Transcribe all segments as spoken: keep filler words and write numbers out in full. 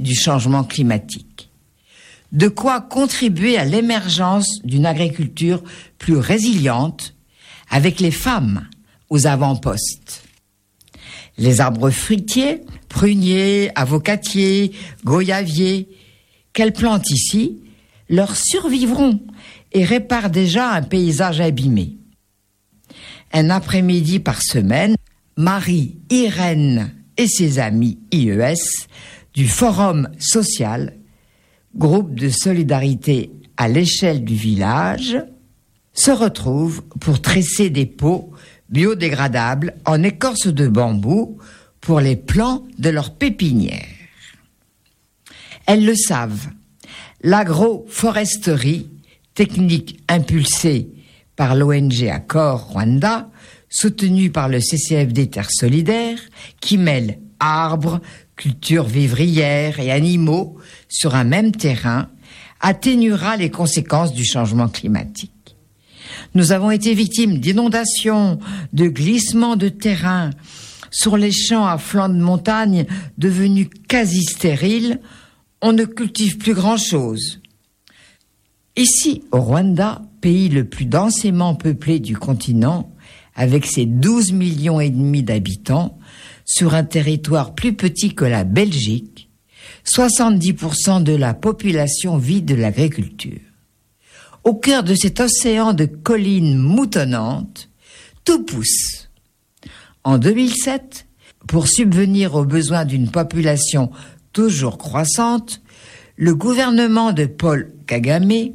du changement climatique. De quoi contribuer à l'émergence d'une agriculture plus résiliente, avec les femmes aux avant-postes. Les arbres fruitiers, pruniers, avocatiers, goyaviers, qu'elles plantent ici, leur survivront et réparent déjà un paysage abîmé. Un après-midi par semaine, Marie, Irène et ses amis I E S du Forum social, groupe de solidarité à l'échelle du village, se retrouvent pour tresser des pots biodégradables en écorce de bambou pour les plants de leur pépinière. Elles le savent, l'agroforesterie, technique impulsée par l'O N G Accor Rwanda, soutenue par le C C F D Terre Solidaire, qui mêle arbres, cultures vivrières et animaux sur un même terrain, atténuera les conséquences du changement climatique. Nous avons été victimes d'inondations, de glissements de terrain sur les champs à flanc de montagne devenus quasi stériles. On ne cultive plus grand-chose. Ici, au Rwanda, pays le plus densément peuplé du continent, avec ses douze millions et demi d'habitants, sur un territoire plus petit que la Belgique, soixante-dix pour cent de la population vit de l'agriculture. Au cœur de cet océan de collines moutonnantes, tout pousse. En deux mille sept, pour subvenir aux besoins d'une population toujours croissante, le gouvernement de Paul Kagame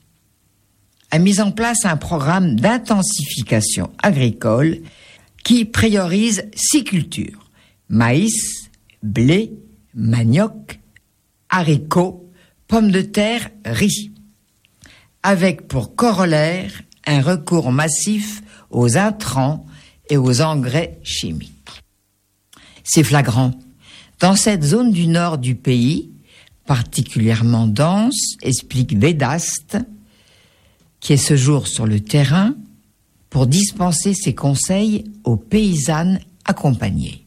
a mis en place un programme d'intensification agricole qui priorise six cultures: maïs, blé, manioc, haricots, pommes de terre, riz, avec pour corollaire un recours massif aux intrants et aux engrais chimiques. C'est flagrant. Dans cette zone du nord du pays, particulièrement dense, explique Vedaste, qui est ce jour sur le terrain, pour dispenser ses conseils aux paysannes accompagnées.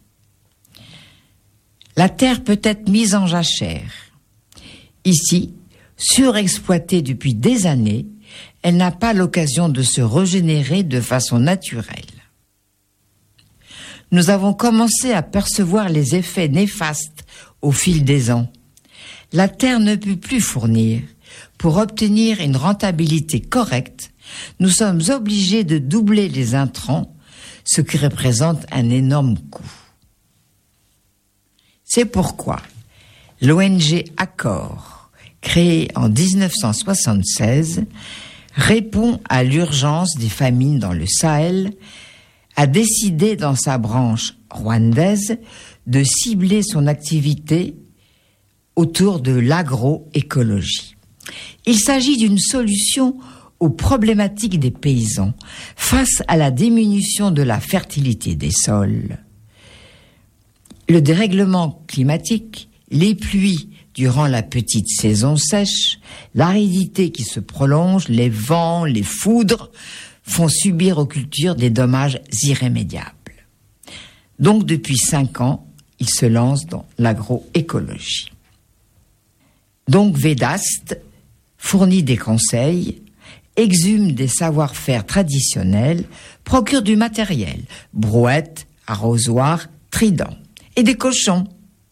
La terre peut être mise en jachère. Ici, surexploitée depuis des années, elle n'a pas l'occasion de se régénérer de façon naturelle. Nous avons commencé à percevoir les effets néfastes au fil des ans. La terre ne peut plus fournir. Pour obtenir une rentabilité correcte, nous sommes obligés de doubler les intrants, ce qui représente un énorme coût. C'est pourquoi l'O N G Accor, créée en dix-neuf cent soixante-seize, répond à l'urgence des famines dans le Sahel, a décidé dans sa branche rwandaise de cibler son activité autour de l'agroécologie. Il s'agit d'une solution aux problématiques des paysans face à la diminution de la fertilité des sols. Le dérèglement climatique, les pluies durant la petite saison sèche, l'aridité qui se prolonge, les vents, les foudres font subir aux cultures des dommages irrémédiables. Donc depuis cinq ans, il se lance dans l'agroécologie. Donc Vedaste fournit des conseils, exhume des savoir-faire traditionnels, procure du matériel, brouettes, arrosoirs, tridents, et des cochons.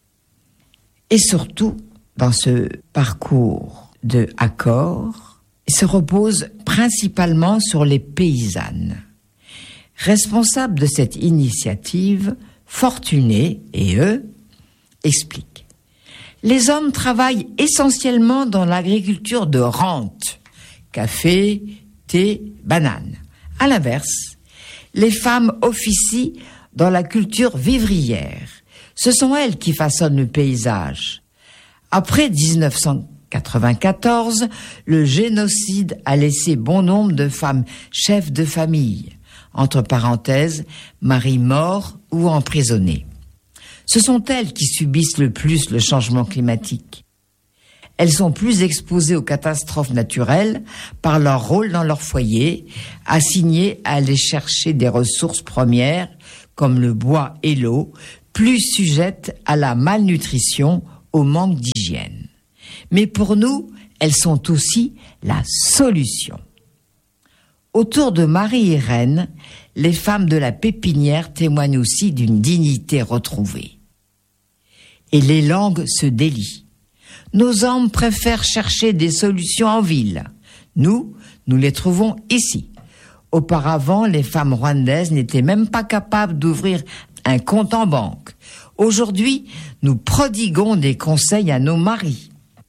Et surtout, dans ce parcours de Accor, il se repose principalement sur les paysannes. Responsables de cette initiative, Fortuné et eux expliquent. Les hommes travaillent essentiellement dans l'agriculture de rente, café, thé, banane. À l'inverse, les femmes officient dans la culture vivrière. Ce sont elles qui façonnent le paysage. Après dix-neuf cent quatre-vingt-quatorze, le génocide a laissé bon nombre de femmes chefs de famille, entre parenthèses, maris morts ou emprisonnés. Ce sont elles qui subissent le plus le changement climatique. Elles sont plus exposées aux catastrophes naturelles par leur rôle dans leur foyer, assignées à aller chercher des ressources premières comme le bois et l'eau, plus sujettes à la malnutrition, au manque d'hygiène. Mais pour nous, elles sont aussi la solution. Autour de Marie-Irène, les femmes de la pépinière témoignent aussi d'une dignité retrouvée. Et les langues se délient. Nos hommes préfèrent chercher des solutions en ville. Nous, nous les trouvons ici. Auparavant, les femmes rwandaises n'étaient même pas capables d'ouvrir un compte en banque. Aujourd'hui, nous prodiguons des conseils à nos maris.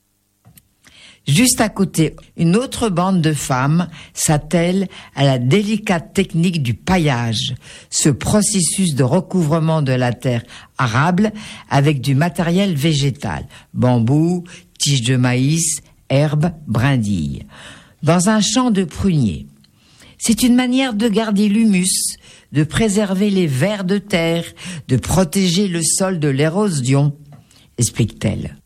Juste à côté, une autre bande de femmes s'attelle à la délicate technique du paillage, ce processus de recouvrement de la terre arable avec du matériel végétal, bambou, tiges de maïs, herbes, brindilles, dans un champ de pruniers. C'est une manière de garder l'humus, de préserver les vers de terre, de protéger le sol de l'érosion, explique-t-elle.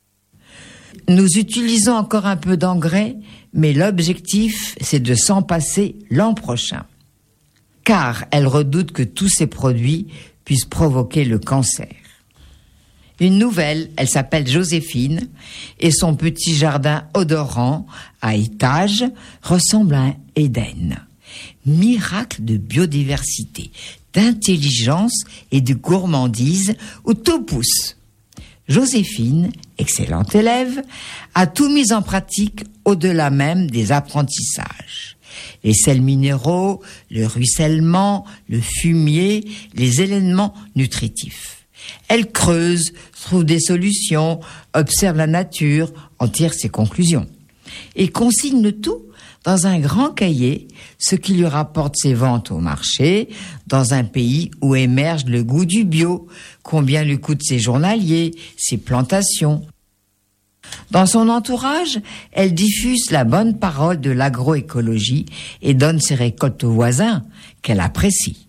Nous utilisons encore un peu d'engrais, mais l'objectif, c'est de s'en passer l'an prochain. Car elle redoute que tous ces produits puissent provoquer le cancer. Une nouvelle, elle s'appelle Joséphine, et son petit jardin odorant, à étages, ressemble à un Éden. Miracle de biodiversité, d'intelligence et de gourmandise où tout pousse. Joséphine, excellente élève, a tout mis en pratique au-delà même des apprentissages. Les sels minéraux, le ruissellement, le fumier, les éléments nutritifs. Elle creuse, trouve des solutions, observe la nature, en tire ses conclusions. Et consigne le tout dans un grand cahier, ce qui lui rapporte ses ventes au marché, dans un pays où émerge le goût du bio, combien lui coûtent ses journaliers, ses plantations. Dans son entourage, elle diffuse la bonne parole de l'agroécologie et donne ses récoltes aux voisins, qu'elle apprécie.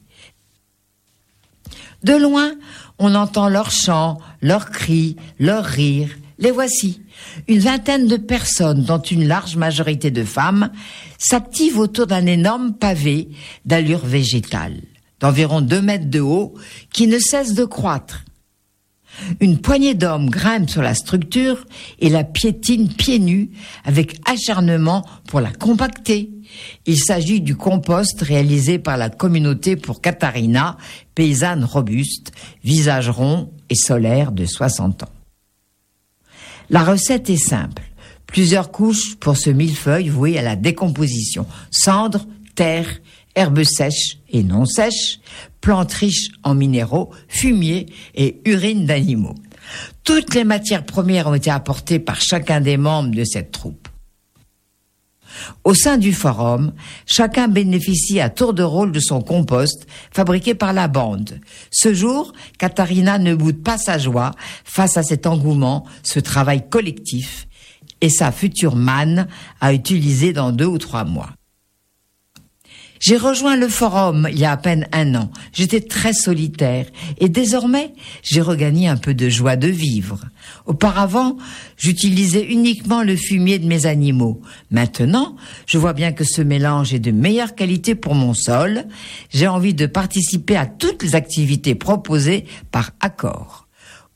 De loin, on entend leurs chants, leurs cris, leurs rires. Les voici. Une vingtaine de personnes, dont une large majorité de femmes, s'activent autour d'un énorme pavé d'allure végétale, d'environ deux mètres de haut, qui ne cesse de croître. Une poignée d'hommes grimpe sur la structure et la piétine pieds nus avec acharnement pour la compacter. Il s'agit du compost réalisé par la communauté pour Katharina, paysanne robuste, visage rond et solaire de soixante ans. La recette est simple. Plusieurs couches pour ce millefeuille voué à la décomposition. Cendres, terre, herbes sèches et non sèches, plantes riches en minéraux, fumier et urine d'animaux. Toutes les matières premières ont été apportées par chacun des membres de cette troupe. Au sein du forum, chacun bénéficie à tour de rôle de son compost fabriqué par la bande. Ce jour, Katharina ne boude pas sa joie face à cet engouement, ce travail collectif et sa future manne à utiliser dans deux ou trois mois. J'ai rejoint le forum il y a à peine un an. J'étais très solitaire et désormais, j'ai regagné un peu de joie de vivre. Auparavant, j'utilisais uniquement le fumier de mes animaux. Maintenant, je vois bien que ce mélange est de meilleure qualité pour mon sol. J'ai envie de participer à toutes les activités proposées par Accor.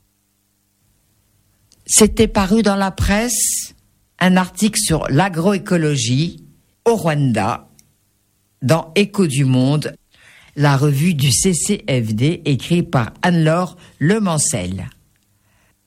C'était paru dans la presse un article sur l'agroécologie au Rwanda, dans Écho du Monde, la revue du C C F D écrite par Anne-Laure Lemancel.